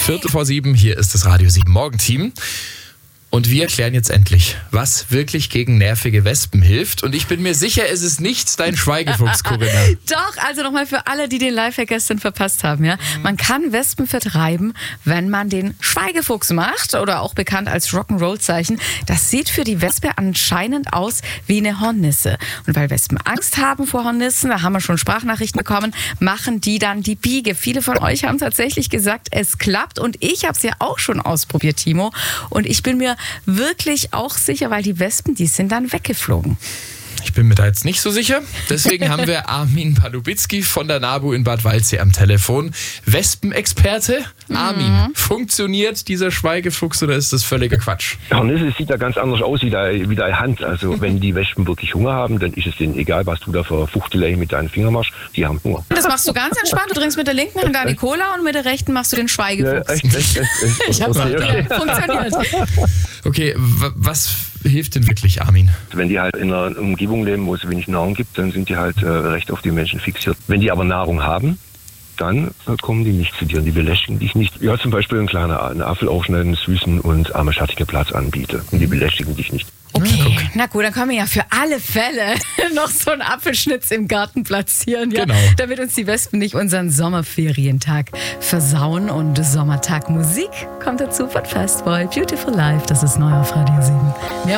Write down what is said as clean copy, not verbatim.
6:45, hier ist das Radio 7 Morgenteam. Und wir erklären jetzt endlich, was wirklich gegen nervige Wespen hilft. Und ich bin mir sicher, es ist nicht dein Schweigefuchs, Corinna. Doch, also nochmal für alle, die den Lifehack gestern verpasst haben. Ja? Man kann Wespen vertreiben, wenn man den Schweigefuchs macht oder auch bekannt als Rock'n'Roll-Zeichen. Das sieht für die Wespe anscheinend aus wie eine Hornisse. Und weil Wespen Angst haben vor Hornissen, da haben wir schon Sprachnachrichten bekommen, machen die dann die Biege. Viele von euch haben tatsächlich gesagt, es klappt. Und ich habe es ja auch schon ausprobiert, Timo. Und ich bin mir wirklich auch sicher, weil die Wespen, die sind dann weggeflogen. Ich bin mir da jetzt nicht so sicher. Deswegen haben wir Armin Palubitzki von der NABU in Bad Waldsee am Telefon. Wespenexperte. Armin, funktioniert dieser Schweigefuchs oder ist das völliger Quatsch? Hornisse sieht ja ganz anders aus wie deine Hand. Also wenn die Wespen wirklich Hunger haben, dann ist es denen egal, was du da für Fuchtelei mit deinen Fingern machst. Die haben Hunger. Das machst du ganz entspannt. Du trinkst mit der linken Hand deine Cola und mit der rechten machst du den Schweigefuchs. Ja, echt. Ich hab's Okay. funktioniert. Okay, was hilft denn wirklich, Armin? Wenn die halt in einer Umgebung leben, wo es wenig Nahrung gibt, dann sind die halt recht auf die Menschen fixiert. Wenn die aber Nahrung haben, dann kommen die nicht zu dir und die belästigen dich nicht. Ja, zum Beispiel einen Apfel aufschneiden, süßen und arme schattige Platz anbiete. Und die belästigen dich nicht. Okay, na gut, dann können wir ja für alle Fälle noch so einen Apfelschnitz im Garten platzieren, ja? Genau. Damit uns die Wespen nicht unseren Sommerferientag versauen. Und Sommertag Musik kommt dazu von Fastboy. Beautiful Life, das ist neu auf Radio 7.